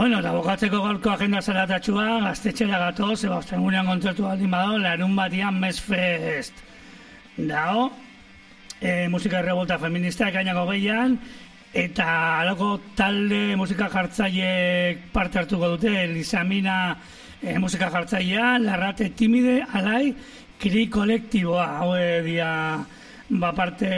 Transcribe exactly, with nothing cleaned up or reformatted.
Bueno, eta bokatzeko gaurko agenda zaratatxua, gaztetxera gatoz, eba, ostegunean kontzertu baldin bado, larun batian Mesfest. Dao, e, musika errebolta feminista ekainako gehian, eta alako talde musika jartzaileek parte hartuko dute, Lisamina e, musika jartzailea, Larrate Timide, Alai, Kri kolektiboa, hau dia, ba parte